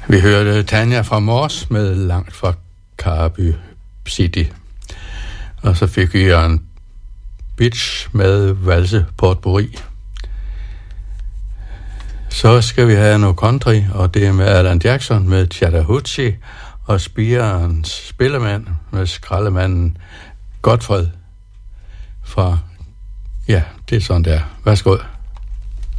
Vi hørte Tanja fra Mors med Langt fra Karby City. Og så fik vi en Bitch med Valse Portburi. Så skal vi have noget country, og det er med Alan Jackson med Chattahoochee og Spirens spillemand med skraldemanden Godfred fra, ja, det er sådan der. Værsgo.